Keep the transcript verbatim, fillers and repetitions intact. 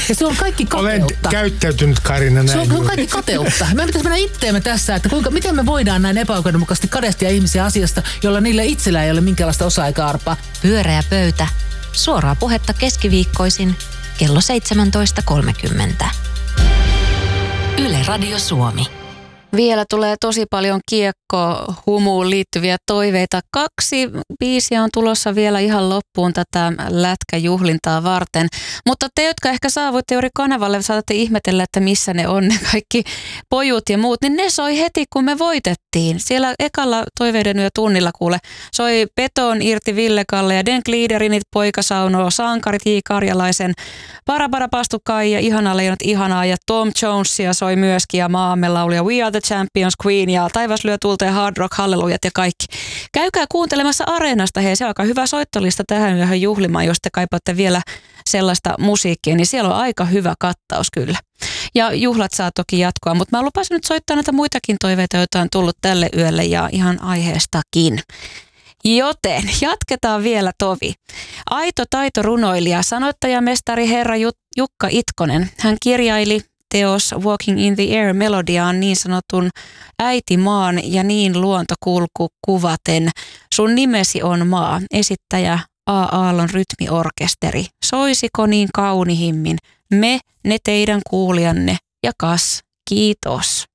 Ja se on kaikki Olen kateutta. käyttäytynyt, Karina, näin. Se on, se on juuri. kaikki kateutta. Me pitäisi mennä itteemme tässä, että kuinka, miten me voidaan näin epäoikeudenmukaisesti kadehtia ihmisiä asiasta, jolla niillä itsellä ei ole minkäänlaista osaa eikä arpaa. Pyöreä pöytä. Suoraa puhetta keskiviikkoisin kello seitsemäntoista kolmekymmentä. Yle Radio Suomi. Vielä tulee tosi paljon kiekko-humuun liittyviä toiveita. Kaksi biisiä on tulossa vielä ihan loppuun tätä lätkäjuhlintaa varten. Mutta te, jotka ehkä saavuitte juuri kanavalle, saatatte ihmetellä, että missä ne on ne kaikki pojut ja muut. Niin ne soi heti, kun me voitettiin. Siellä ekalla toiveiden yö tunnilla kuule soi Beton irti Ville-Kalle ja Den Gliederinit poikasaunoo, Sankarit J. Karjalaisen, Parapara Pastu Kaija, Ihana Leijonat ihanaa ja Tom Jonesia soi myöskin ja Maamme lauluja We Are the Champions, Queen ja Taivas lyö tulta ja Hard Rock, Hallelujat ja kaikki. Käykää kuuntelemassa Areenasta, hei, se on aika hyvä soittolista tähän yöhön juhlimaan, jos te kaipaatte vielä sellaista musiikkia, niin siellä on aika hyvä kattaus kyllä. Ja juhlat saa toki jatkoa, mutta mä lupasin nyt soittaa näitä muitakin toiveita, joita on tullut tälle yölle ja ihan aiheestakin. Joten jatketaan vielä tovi. Aito taitorunoilija, sanoittajamestari herra Jukka Itkonen. Hän kirjaili teos Walking in the Air melodiaan niin sanotun äitimaan ja niin luontokulku kuvaten. Sun nimesi on maa, esittäjä A. Aallon rytmiorkesteri. Soisiko niin kaunihimmin, me, ne teidän kuulijanne ja kas, kiitos.